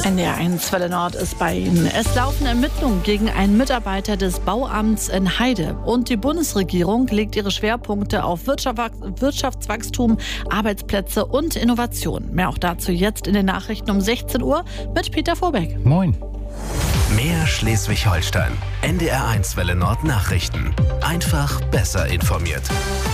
NDR1 Welle Nord ist bei Ihnen. Es laufen Ermittlungen gegen einen Mitarbeiter des Bauamts in Heide. Und die Bundesregierung legt ihre Schwerpunkte auf Wirtschaftswachstum, Arbeitsplätze und Innovation. Mehr auch dazu jetzt in den Nachrichten um 16 Uhr mit Peter Vorbeck. Moin. Mehr Schleswig-Holstein. NDR1 Welle Nord Nachrichten. Einfach besser informiert.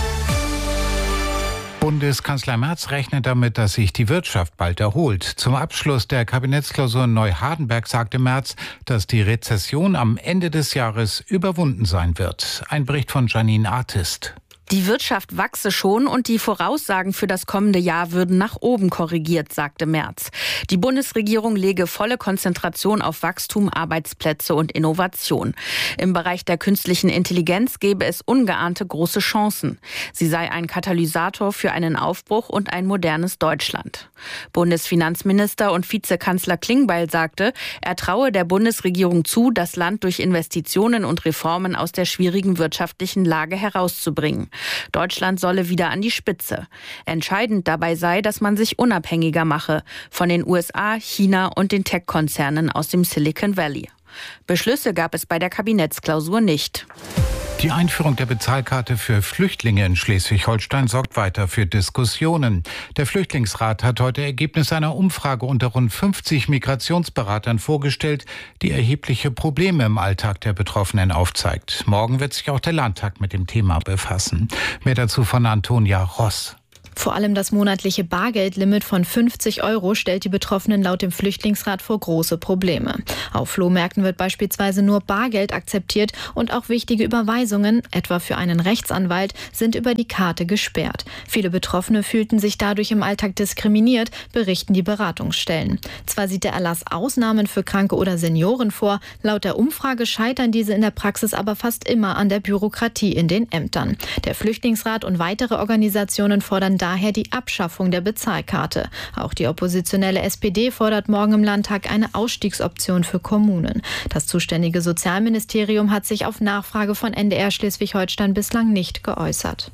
Bundeskanzler Merz rechnet damit, dass sich die Wirtschaft bald erholt. Zum Abschluss der Kabinettsklausur in Neuhardenberg sagte Merz, dass die Rezession am Ende des Jahres überwunden sein wird. Ein Bericht von Janine Artist. Die Wirtschaft wachse schon und die Voraussagen für das kommende Jahr würden nach oben korrigiert, sagte Merz. Die Bundesregierung lege volle Konzentration auf Wachstum, Arbeitsplätze und Innovation. Im Bereich der künstlichen Intelligenz gäbe es ungeahnte große Chancen. Sie sei ein Katalysator für einen Aufbruch und ein modernes Deutschland. Bundesfinanzminister und Vizekanzler Klingbeil sagte, er traue der Bundesregierung zu, das Land durch Investitionen und Reformen aus der schwierigen wirtschaftlichen Lage herauszubringen. Deutschland solle wieder an die Spitze. Entscheidend dabei sei, dass man sich unabhängiger mache von den USA, China und den Tech-Konzernen aus dem Silicon Valley. Beschlüsse gab es bei der Kabinettsklausur nicht. Die Einführung der Bezahlkarte für Flüchtlinge in Schleswig-Holstein sorgt weiter für Diskussionen. Der Flüchtlingsrat hat heute Ergebnisse einer Umfrage unter rund 50 Migrationsberatern vorgestellt, die erhebliche Probleme im Alltag der Betroffenen aufzeigt. Morgen wird sich auch der Landtag mit dem Thema befassen. Mehr dazu von Antonia Ross. Vor allem das monatliche Bargeldlimit von 50 € stellt die Betroffenen laut dem Flüchtlingsrat vor große Probleme. Auf Flohmärkten wird beispielsweise nur Bargeld akzeptiert und auch wichtige Überweisungen, etwa für einen Rechtsanwalt, sind über die Karte gesperrt. Viele Betroffene fühlten sich dadurch im Alltag diskriminiert, berichten die Beratungsstellen. Zwar sieht der Erlass Ausnahmen für Kranke oder Senioren vor, laut der Umfrage scheitern diese in der Praxis aber fast immer an der Bürokratie in den Ämtern. Der Flüchtlingsrat und weitere Organisationen fordern daher die Abschaffung der Bezahlkarte. Auch die oppositionelle SPD fordert morgen im Landtag eine Ausstiegsoption für Kommunen. Das zuständige Sozialministerium hat sich auf Nachfrage von NDR Schleswig-Holstein bislang nicht geäußert.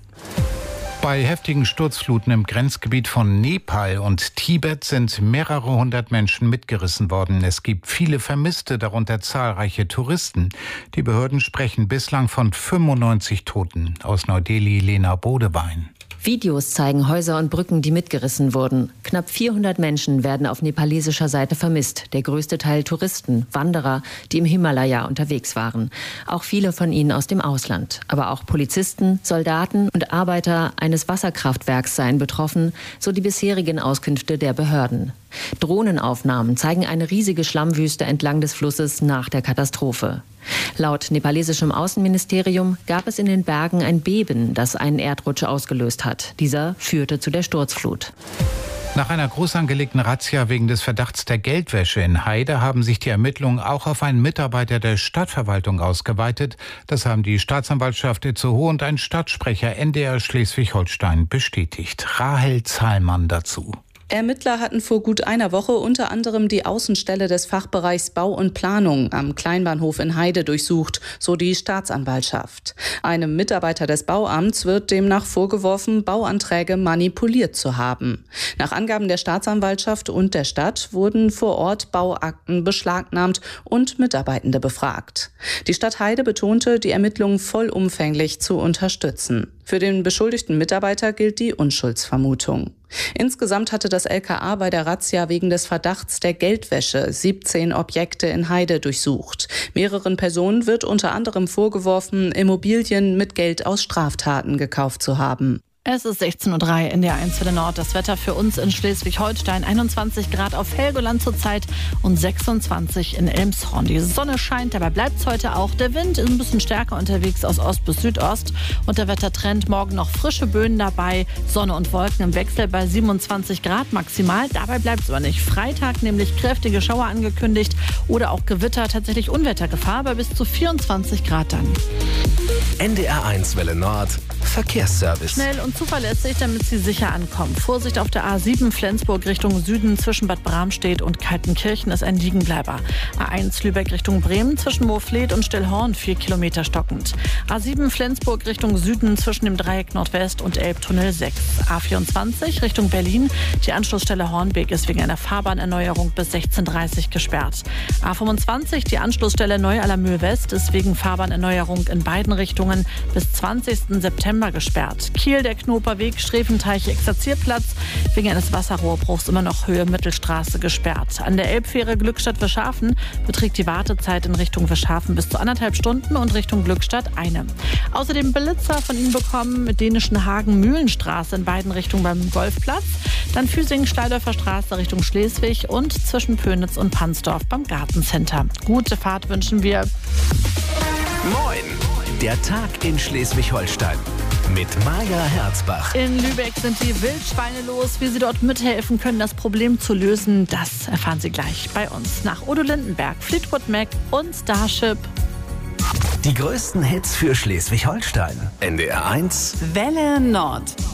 Bei heftigen Sturzfluten im Grenzgebiet von Nepal und Tibet sind mehrere hundert Menschen mitgerissen worden. Es gibt viele Vermisste, darunter zahlreiche Touristen. Die Behörden sprechen bislang von 95 Toten. Aus Neu-Delhi Lena Bodewein. Videos zeigen Häuser und Brücken, die mitgerissen wurden. Knapp 400 Menschen werden auf nepalesischer Seite vermisst. Der größte Teil Touristen, Wanderer, die im Himalaya unterwegs waren. Auch viele von ihnen aus dem Ausland. Aber auch Polizisten, Soldaten und Arbeiter eines Wasserkraftwerks seien betroffen, so die bisherigen Auskünfte der Behörden. Drohnenaufnahmen zeigen eine riesige Schlammwüste entlang des Flusses nach der Katastrophe. Laut nepalesischem Außenministerium gab es in den Bergen ein Beben, das einen Erdrutsch ausgelöst hat. Dieser führte zu der Sturzflut. Nach einer groß angelegten Razzia wegen des Verdachts der Geldwäsche in Heide haben sich die Ermittlungen auch auf einen Mitarbeiter der Stadtverwaltung ausgeweitet. Das haben die Staatsanwaltschaft Itzehoe und ein Stadtsprecher NDR Schleswig-Holstein bestätigt. Rahel Zahlmann dazu. Ermittler hatten vor gut einer Woche unter anderem die Außenstelle des Fachbereichs Bau und Planung am Kleinbahnhof in Heide durchsucht, so die Staatsanwaltschaft. Einem Mitarbeiter des Bauamts wird demnach vorgeworfen, Bauanträge manipuliert zu haben. Nach Angaben der Staatsanwaltschaft und der Stadt wurden vor Ort Bauakten beschlagnahmt und Mitarbeitende befragt. Die Stadt Heide betonte, die Ermittlungen vollumfänglich zu unterstützen. Für den beschuldigten Mitarbeiter gilt die Unschuldsvermutung. Insgesamt hatte das LKA bei der Razzia wegen des Verdachts der Geldwäsche 17 Objekte in Heide durchsucht. Mehreren Personen wird unter anderem vorgeworfen, Immobilien mit Geld aus Straftaten gekauft zu haben. Es ist 16:03 Uhr in der 1 Welle Nord. Das Wetter für uns in Schleswig-Holstein. 21 Grad auf Helgoland zurzeit und 26 in Elmshorn. Die Sonne scheint, dabei bleibt es heute auch. Der Wind ist ein bisschen stärker unterwegs aus Ost bis Südost. Und der Wettertrend morgen noch frische Böen dabei. Sonne und Wolken im Wechsel bei 27 Grad maximal. Dabei bleibt es aber nicht. Freitag nämlich kräftige Schauer angekündigt oder auch Gewitter, tatsächlich Unwettergefahr bei bis zu 24 Grad dann. NDR1 Welle Nord Verkehrsservice. Schnell und fahren zuverlässig, damit Sie sicher ankommen. Vorsicht auf der A7 Flensburg Richtung Süden zwischen Bad Bramstedt und Kaltenkirchen ist ein Liegenbleiber. A1 Lübeck Richtung Bremen zwischen Moorfleet und Stillhorn 4 Kilometer stockend. A7 Flensburg Richtung Süden zwischen dem Dreieck Nordwest und Elbtunnel 6. A24 Richtung Berlin. Die Anschlussstelle Hornbeek ist wegen einer Fahrbahnerneuerung bis 16:30 Uhr gesperrt. A25 die Anschlussstelle Neu-Allermühl West ist wegen Fahrbahnerneuerung in beiden Richtungen bis 20. September gesperrt. Kiel, der Knoperweg, Sträfenteiche-Exerzierplatz, wegen eines Wasserrohrbruchs immer noch Höhe Mittelstraße gesperrt. An der Elbfähre Glückstadt-Wischhafen beträgt die Wartezeit in Richtung Wischhafen bis zu 1,5 Stunden und Richtung Glückstadt 1. Außerdem Blitzer von Ihnen bekommen mit dänischen Hagen-Mühlenstraße in beiden Richtungen beim Golfplatz. Dann Füsing-Steildorfer Straße Richtung Schleswig und zwischen Pönitz und Pansdorf beim Gartencenter. Gute Fahrt wünschen wir. Moin! Der Tag in Schleswig-Holstein mit Maja Herzbach. In Lübeck sind die Wildschweine los. Wie Sie dort mithelfen können, das Problem zu lösen, das erfahren Sie gleich bei uns. Nach Udo Lindenberg, Fleetwood Mac und Starship. Die größten Hits für Schleswig-Holstein. NDR 1 Welle Nord.